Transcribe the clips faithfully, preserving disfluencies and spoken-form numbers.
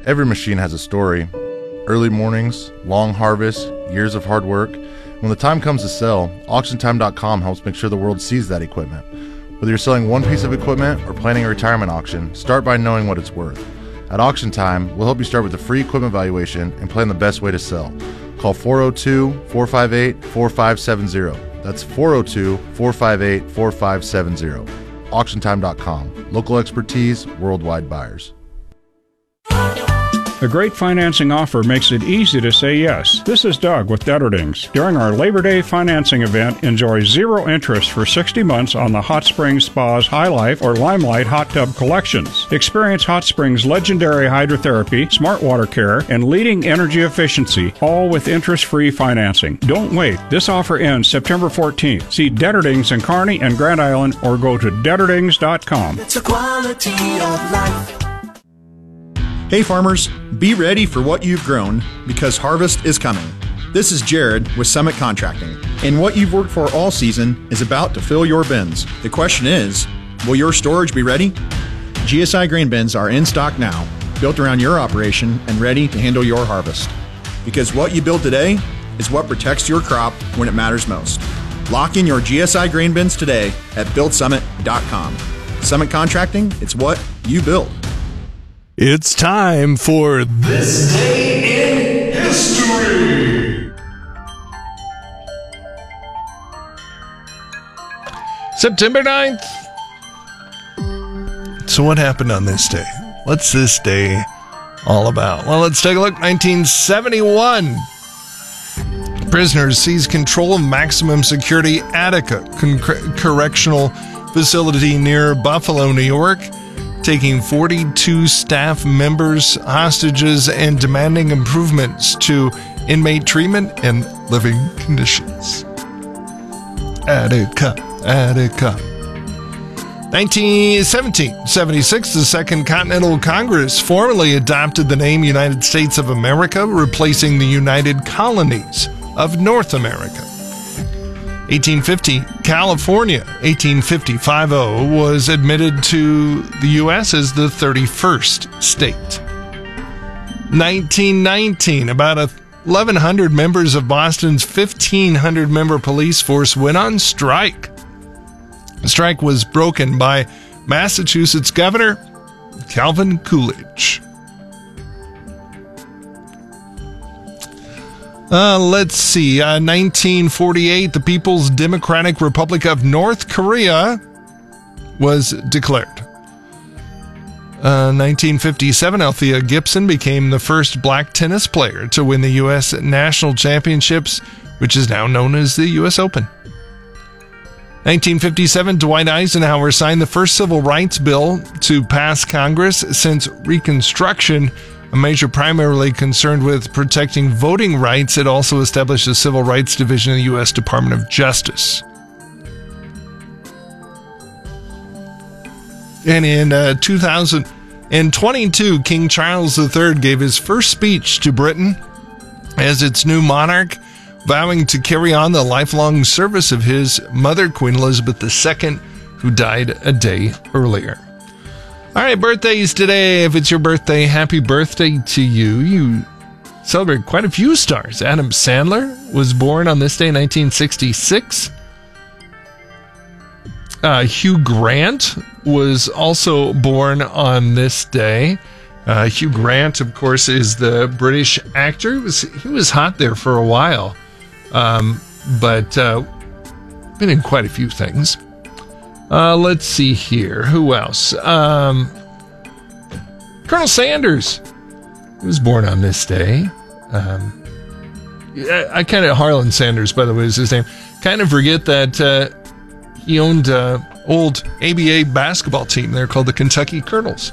Every machine has a story. Early mornings, long harvests, years of hard work. When the time comes to sell, auction time dot com helps make sure the world sees that equipment. Whether you're selling one piece of equipment or planning a retirement auction, start by knowing what it's worth. At Auction Time, we'll help you start with a free equipment valuation and plan the best way to sell. Call four oh two, four five eight, four five seven zero. That's four oh two, four five eight, four five seven zero. auction time dot com. Local expertise, worldwide buyers. A great financing offer makes it easy to say yes. This is Doug with Detterdings. During our Labor Day financing event, enjoy zero interest for sixty months on the Hot Springs Spas High Life or Limelight Hot Tub collections. Experience Hot Springs' legendary hydrotherapy, smart water care, and leading energy efficiency, all with interest-free financing. Don't wait. This offer ends September fourteenth. See Detterdings in Kearney and Grand Island or go to detterdings dot com. It's a quality of life. Hey farmers, be ready for what you've grown because harvest is coming. This is Jared with Summit Contracting, and what you've worked for all season is about to fill your bins. The question is, will your storage be ready? G S I grain bins are in stock now, built around your operation and ready to handle your harvest. Because what you build today is what protects your crop when it matters most. Lock in your G S I grain bins today at build summit dot com. Summit Contracting, it's what you build. It's time for This Day in History. September ninth. So what happened on this day? What's this day all about? Well, let's take a look. nineteen seventy-one. Prisoners seize control of maximum security Attica con- Correctional Facility near Buffalo, New York, taking forty-two staff members hostages and demanding improvements to inmate treatment and living conditions. Attica, Attica. nineteen seventy-six, the Second Continental Congress formally adopted the name United States of America, replacing the United Colonies of North America. eighteen fifty, California, eighteen fifty, five oh, was admitted to the U S as the thirty-first state. nineteen nineteen, about eleven hundred members of Boston's fifteen hundred member police force went on strike. The strike was broken by Massachusetts Governor Calvin Coolidge. Uh, let's see. Uh, nineteen forty-eight, the People's Democratic Republic of North Korea was declared. Uh, nineteen fifty-seven, Althea Gibson became the first black tennis player to win the U S National Championships, which is now known as the U S Open. nineteen fifty-seven, Dwight Eisenhower signed the first civil rights bill to pass Congress since Reconstruction, a measure primarily concerned with protecting voting rights. It also established a Civil Rights Division in the U S Department of Justice. And in uh, two thousand twenty-two, King Charles the Third gave his first speech to Britain as its new monarch, vowing to carry on the lifelong service of his mother, Queen Elizabeth the Second, who died a day earlier. All right, birthdays today. If it's your birthday, happy birthday to you. You celebrate quite a few stars. Adam Sandler was born on this day in nineteen sixty-six. Uh, Hugh Grant was also born on this day. Uh, Hugh Grant, of course, is the British actor. He was, he was hot there for a while, um, but uh, been in quite a few things. Uh, let's see here. Who else? Um, Colonel Sanders. He was born on this day. Um, I, I kind of, Harlan Sanders, by the way, is his name. Kind of forget that uh, he owned uh, old A B A basketball team. They're called the Kentucky Colonels.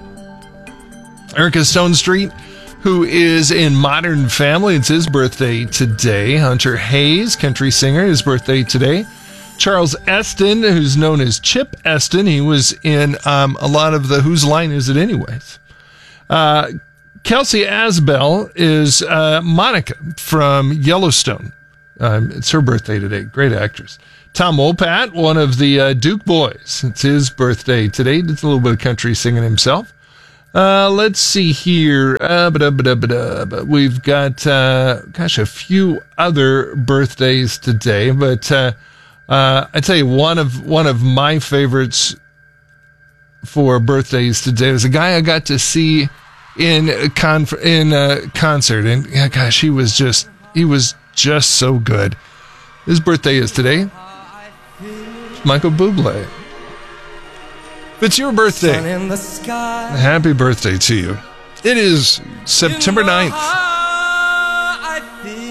Erica Stone Street, who is in Modern Family. It's his birthday today. Hunter Hayes, country singer, his birthday today. Charles Eston, who's known as Chip Eston. He was in um, a lot of the Whose Line Is It Anyways? Uh, Kelsey Asbell is uh, Monica from Yellowstone. Um, it's her birthday today. Great actress. Tom Wopat, one of the uh, Duke boys. It's his birthday today. It's a little bit of country singing himself. Uh, let's see here. Uh, ba-da-ba-da-ba-da. We've got, uh, gosh, a few other birthdays today, but uh, uh, I tell you, one of one of my favorites for birthdays today was a guy I got to see in a con- in a concert, and yeah, gosh, he was just he was just so good. His birthday is today. Michael Bublé. If it's your birthday, happy birthday to you. It is September ninth. I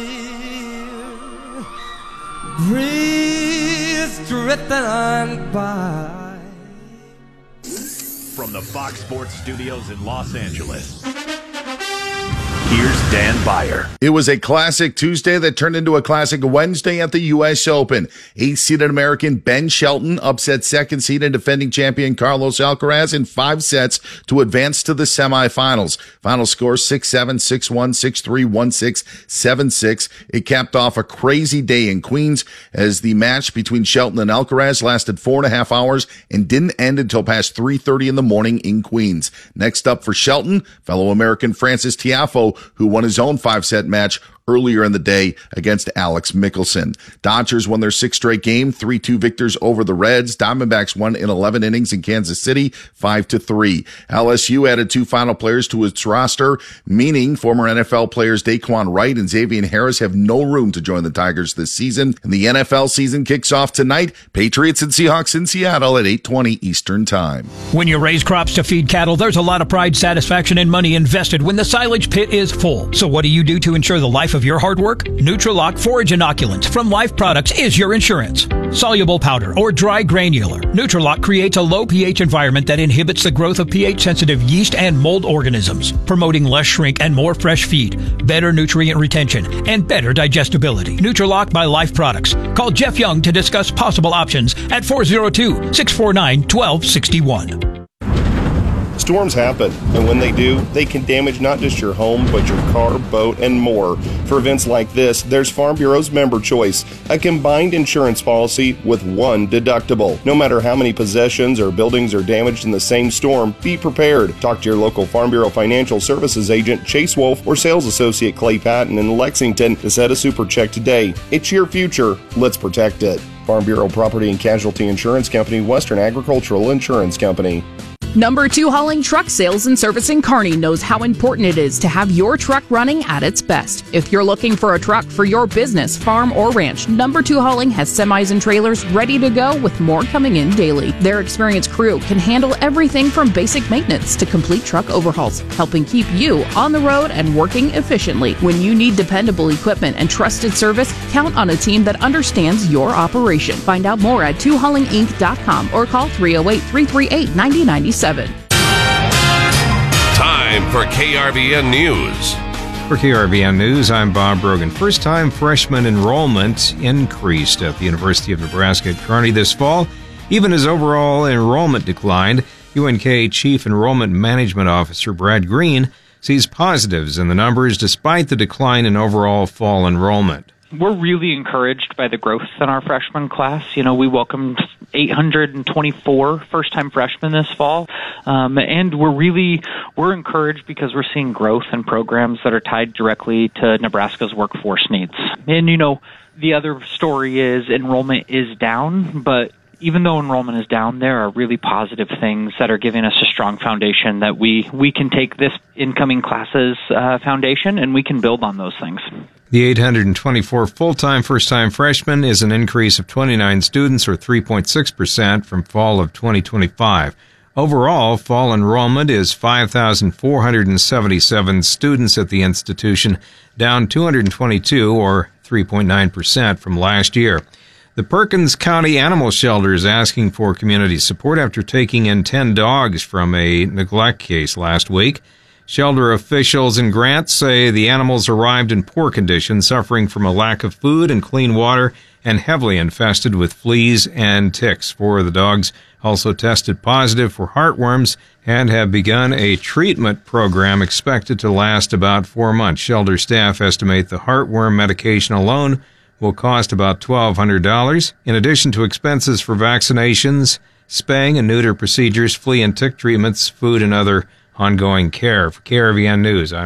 feel breeze drifting on by. From the Fox Sports Studios in Los Angeles, here's Dan Beyer. It was a classic Tuesday that turned into a classic Wednesday at the U S Open. Eighth-seeded American Ben Shelton upset second-seeded defending champion Carlos Alcaraz in five sets to advance to the semifinals. Final score six seven, six one, six three, one six, seven six. It capped off a crazy day in Queens as the match between Shelton and Alcaraz lasted four and a half hours and didn't end until past three thirty in the morning in Queens. Next up for Shelton, fellow American Francis Tiafoe, who won his own five-set match earlier in the day against Alex Mickelson. Dodgers won their sixth straight game, three two victors over the Reds. Diamondbacks won in eleven innings in Kansas City, five to three. L S U added two final players to its roster, meaning former N F L players Daquan Wright and Xavier Harris have no room to join the Tigers this season. And the N F L season kicks off tonight. Patriots and Seahawks in Seattle at eight twenty Eastern Time. When you raise crops to feed cattle, there's a lot of pride, satisfaction, and money invested when the silage pit is full. So what do you do to ensure the life of your hard work? Nutrilok Forage Inoculants from Life Products is your insurance. Soluble powder or dry granular, Nutrilok creates a low pH environment that inhibits the growth of pH-sensitive yeast and mold organisms, promoting less shrink and more fresh feed, better nutrient retention, and better digestibility. Nutrilok by Life Products. Call Jeff Young to discuss possible options at four oh two, six four nine, one two six one. Storms happen, and when they do, they can damage not just your home, but your car, boat, and more. For events like this, there's Farm Bureau's Member Choice, a combined insurance policy with one deductible. No matter how many possessions or buildings are damaged in the same storm, be prepared. Talk to your local Farm Bureau Financial Services agent, Chase Wolf, or sales associate Clay Patton in Lexington to set a super check today. It's your future. Let's protect it. Farm Bureau Property and Casualty Insurance Company, Western Agricultural Insurance Company. Number two Hauling Truck Sales and Service in Kearney knows how important it is to have your truck running at its best. If you're looking for a truck for your business, farm, or ranch, Number two Hauling has semis and trailers ready to go with more coming in daily. Their experienced crew can handle everything from basic maintenance to complete truck overhauls, helping keep you on the road and working efficiently. When you need dependable equipment and trusted service, count on a team that understands your operation. Find out more at two hauling inc dot com or call three oh eight, three three eight, nine oh nine seven. Time for K R V N News. For K R V N News, I'm Bob Brogan. First-time freshman enrollment increased at the University of Nebraska at Kearney this fall, even as overall enrollment declined. U N K Chief Enrollment Management Officer Brad Green sees positives in the numbers despite the decline in overall fall enrollment. We're really encouraged by the growth in our freshman class. You know, we welcomed eight hundred twenty-four first-time freshmen this fall, um, and we're really we're encouraged because we're seeing growth in programs that are tied directly to Nebraska's workforce needs. And, you know, the other story is enrollment is down, but even though enrollment is down, there are really positive things that are giving us a strong foundation that we, we can take this incoming class's uh, foundation and we can build on those things. The eight hundred twenty-four full-time first-time freshmen is an increase of twenty-nine students, or three point six percent, from fall of twenty twenty-five. Overall, fall enrollment is five thousand four hundred seventy-seven students at the institution, down two hundred twenty-two, or three point nine percent, from last year. The Perkins County Animal Shelter is asking for community support after taking in ten dogs from a neglect case last week. Shelter officials in Grant say the animals arrived in poor condition, suffering from a lack of food and clean water, and heavily infested with fleas and ticks. Four of the dogs also tested positive for heartworms and have begun a treatment program expected to last about four months. Shelter staff estimate the heartworm medication alone will cost about twelve hundred dollars, in addition to expenses for vaccinations, spaying and neuter procedures, flea and tick treatments, food, and other ongoing care. For K R V N News, I'm